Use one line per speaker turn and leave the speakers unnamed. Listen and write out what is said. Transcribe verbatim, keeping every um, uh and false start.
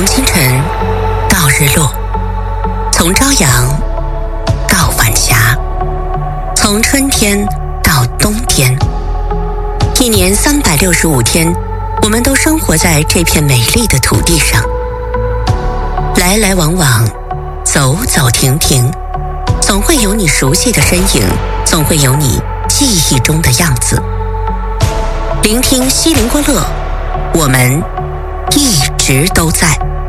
从清晨到日落，从朝阳到晚霞，从春天到冬天，一年三百六十五天，我们都生活在这片美丽的土地上。来来往往，走走停停，总会有你熟悉的身影，总会有你记忆中的样子。聆听西林郭勒，我们一直都在。